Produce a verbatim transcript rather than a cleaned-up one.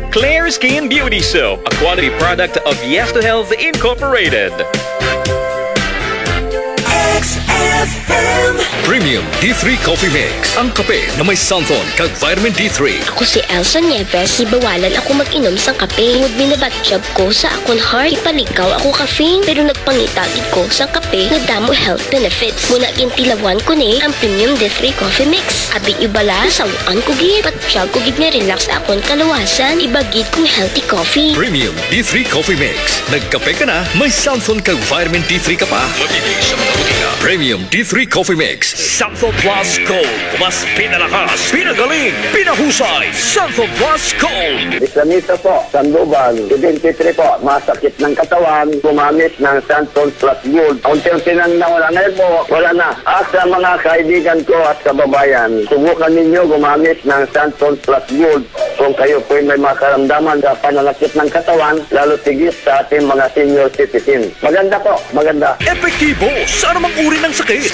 Clear Skin Beauty Soap, a quality product of Yes to Health Incorporated. X F M Premium D three Coffee Mix. Ang kape na may santon kag vitamin D three. Ako si Elsa Nieves, ibawalan ako mag-inom sang kape. Ngud binabatsyab ko sa akon heart. Ipalikaw ako caffeine, pero nagpangitagid ko sang kape nga damo health benefits. Muna gintilawan ko ni ang Premium D three Coffee Mix. Abi ibala, sawaan ko gid. Patsyag ko gid nga relax sa akon kalawasan. Ibagid kong healthy coffee. Premium D three Coffee Mix. Nagkape ka na, may santon kag vitamin D three ka pa. Mabibili sa mga butika. Premium D three Coffee Mix. Santhol Plus Gold. Mas pinalakas, pinagaling, pinahusay. Santhol Plus Gold. Islamita po, Sandoval, twenty-three po, masakit ng katawan, gumamit ng Santon Plus Gold. Unti-unti nang nawala ngayon po, wala na. At sa mga kaibigan ko at kababayan, subukan ninyo gumamit ng Santon Plus Gold. Kung kayo po may makaramdaman sa pananakit ng katawan, lalo tigit sa ating mga senior citizen. Maganda po, maganda. Epektibo sa anumang uri ng sakit.